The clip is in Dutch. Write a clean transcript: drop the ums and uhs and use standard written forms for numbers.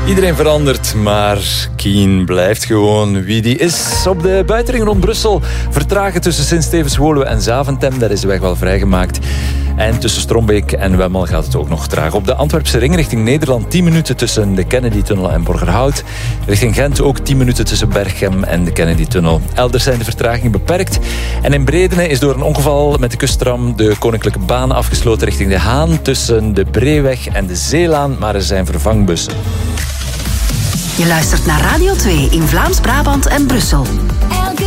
Iedereen verandert, maar Kien blijft gewoon wie die is. Op de buitenring rond Brussel vertragen tussen Sint-Stevens-Woluwe en Zaventem. Daar is de weg wel vrijgemaakt. En tussen Strombeek en Wemmel gaat het ook nog traag. Op de Antwerpse ring richting Nederland 10 minuten tussen de Kennedy-tunnel en Borgerhout. Richting Gent ook 10 minuten tussen Berchem en de Kennedy-tunnel. Elders zijn de vertragingen beperkt. En in Bredene is door een ongeval met de kusttram de Koninklijke Baan afgesloten richting De Haan tussen de Breeweg en de Zeelaan. Maar er zijn vervangbussen. Je luistert naar Radio 2 in Vlaams-Brabant en Brussel.